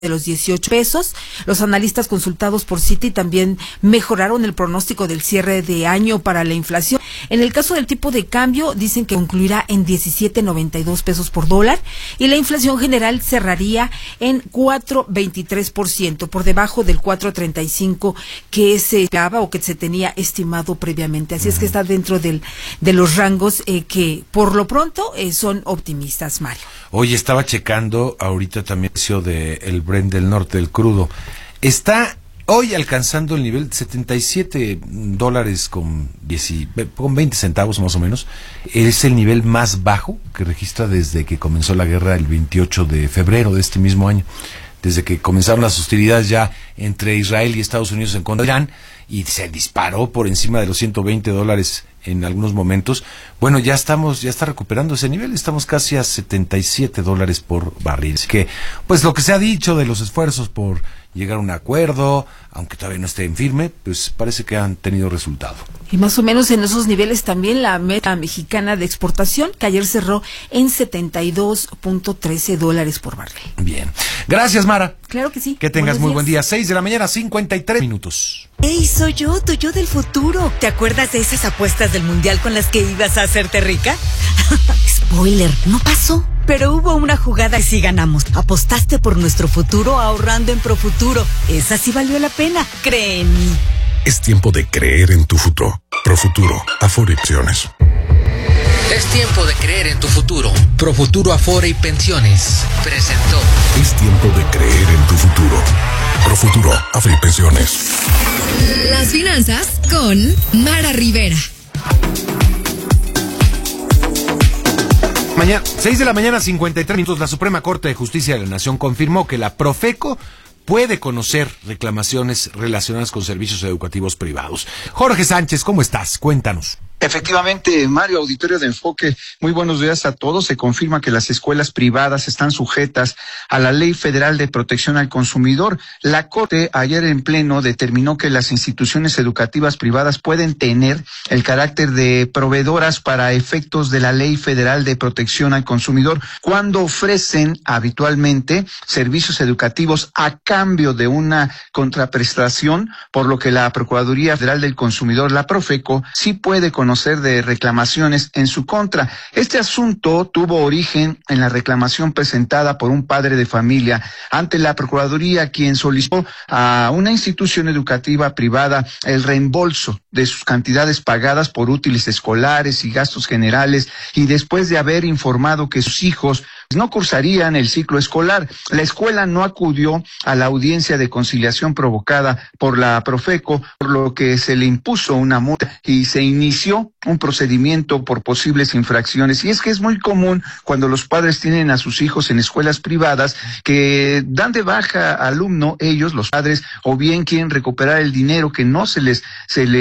de los 18 pesos. Los analistas consultados por Citi también mejoraron el pronóstico del cierre de año para la inflación. En el caso del tipo de cambio, dicen que concluirá en 17.92 pesos por dólar y la inflación general cerraría en 4.23%, por debajo del 4.35 que se esperaba o que se tenía estimado previamente. Así es que está dentro de los rangos que por lo pronto son optimistas, Mario. Oye, estaba checando ahorita también el precio del Brent del norte, del crudo. Está hoy alcanzando el nivel de $77 con 20 centavos más o menos. Es el nivel más bajo que registra desde que comenzó la guerra el 28 de febrero de este mismo año. Desde que comenzaron las hostilidades ya entre Israel y Estados Unidos en contra de Irán, y se disparó por encima de los $120 en algunos momentos. Bueno, ya está recuperando ese nivel, estamos casi a $77 por barril. Así que, pues lo que se ha dicho de los esfuerzos por llegar a un acuerdo, aunque todavía no esté en firme, pues parece que han tenido resultado. Y más o menos en esos niveles también la meta mexicana de exportación, que ayer cerró en $72.13 por barril. Bien. Gracias, Mara. Claro que sí. Que tengas muy buen día. 6:53 a.m. Hey, soy yo, tu yo del futuro. ¿Te acuerdas de esas apuestas del mundial con las que ibas a hacerte rica? Spoiler, no pasó. Pero hubo una jugada y sí ganamos. Apostaste por nuestro futuro ahorrando en Profuturo. Esa sí valió la pena, cree en mí. Es tiempo de creer en tu futuro. Profuturo, Afore Pensiones. Es tiempo de creer en tu futuro. Profuturo Afore y Pensiones presentó. Es tiempo de creer en tu futuro. Profuturo, Afore y Pensiones. Las finanzas con Mara Rivera. 6:53 a.m. La Suprema Corte de Justicia de la Nación confirmó que la Profeco puede conocer reclamaciones relacionadas con servicios educativos privados. Jorge Sánchez, ¿cómo estás? Cuéntanos. Efectivamente, Mario, auditorio de Enfoque, muy buenos días a todos. Se confirma que las escuelas privadas están sujetas a la Ley Federal de Protección al Consumidor. La Corte ayer en pleno determinó que las instituciones educativas privadas pueden tener el carácter de proveedoras para efectos de la Ley Federal de Protección al Consumidor cuando ofrecen habitualmente servicios educativos a cambio de una contraprestación, por lo que la Procuraduría Federal del Consumidor, la Profeco, sí puede conocer de reclamaciones en su contra. Este asunto tuvo origen en la reclamación presentada por un padre de familia ante la Procuraduría, quien solicitó a una institución educativa privada el reembolso de sus cantidades pagadas por útiles escolares y gastos generales, y después de haber informado que sus hijos no cursarían el ciclo escolar. La escuela no acudió a la audiencia de conciliación provocada por la Profeco, por lo que se le impuso una multa y se inició un procedimiento por posibles infracciones. Y es que es muy común cuando los padres tienen a sus hijos en escuelas privadas que dan de baja alumno, ellos, los padres, o bien quieren recuperar el dinero que no se les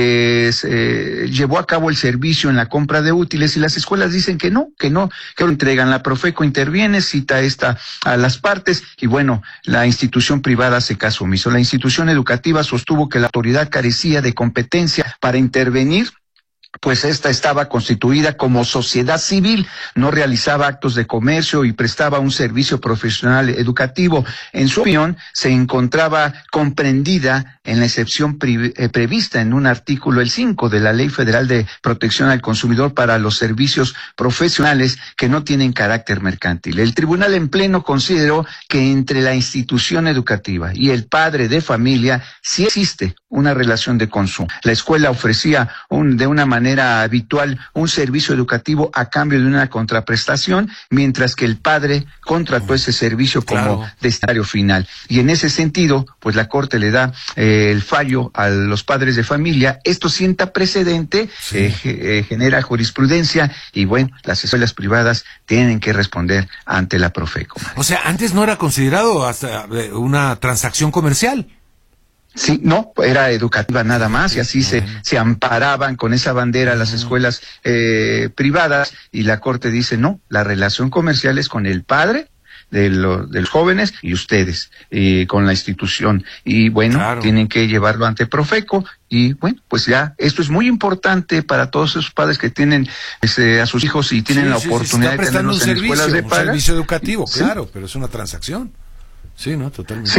llevó a cabo el servicio en la compra de útiles, y las escuelas dicen que lo entregan. La Profeco interviene, cita a las partes, y bueno, la institución privada hace caso omiso. La institución educativa sostuvo que la autoridad carecía de competencia para intervenir, pues esta estaba constituida como sociedad civil, no realizaba actos de comercio y prestaba un servicio profesional educativo. En su opinión, se encontraba comprendida en la excepción prevista en un artículo, el 5 de la Ley Federal de Protección al Consumidor para los servicios profesionales que no tienen carácter mercantil. El tribunal en pleno consideró que entre la institución educativa y el padre de familia sí existe una relación de consumo. La escuela ofrecía de una manera habitual un servicio educativo a cambio de una contraprestación, mientras que el padre contrató ese servicio como destinatario final. Y en ese sentido, pues la Corte le da el fallo a los padres de familia. Esto sienta precedente, genera jurisprudencia, y bueno, las escuelas privadas tienen que responder ante la Profeco. O sea, antes no era considerado hasta una transacción comercial. Sí, no, era educativa nada más, y así se amparaban con esa bandera las escuelas privadas, y la Corte dice no, la relación comercial es con el padre de los jóvenes y ustedes, con la institución, y bueno, tienen que llevarlo ante Profeco. Y bueno, pues ya, esto es muy importante para todos esos padres que tienen a sus hijos y tienen la oportunidad de tenerlos en escuelas de paga. Un servicio educativo, claro, pero es una transacción. Sí, no, totalmente.